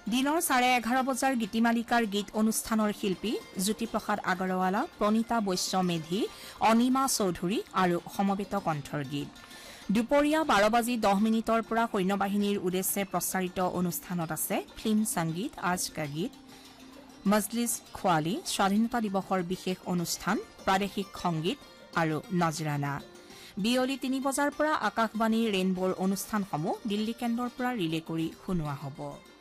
দিনৰ 11:30 বজাৰ গীতিমালিকাৰ গীত অনুষ্ঠানৰ শিল্পী জ্যোতিপ্ৰসাদ আগৰৱালা, প্ৰণীতা বৈশ্য মেধি, অনিমা চৌধুৰী আৰু সমবেত কণ্ঠৰ গীত। দুপৰীয়া 12:10 পৰা সৈন্যবাহিনীৰ উদ্দেশ্যে প্ৰচাৰিত অনুষ্ঠানত আছে ফিল্ম সংগীত, আজ কা গীত, মজলিছ খোৱালি, স্বাধীনতা দিৱসৰ বিশেষ অনুষ্ঠান, প্ৰাদেশিক সংগীত আৰু নজৰানা। বিয়লি 3 বজাৰ পৰা আকাশবাণী ৰেইনব'ৰ অনুষ্ঠানসমূহ দিল্লী কেন্দ্ৰৰ পৰা ৰিলে কৰি শুনোৱা হ'ব।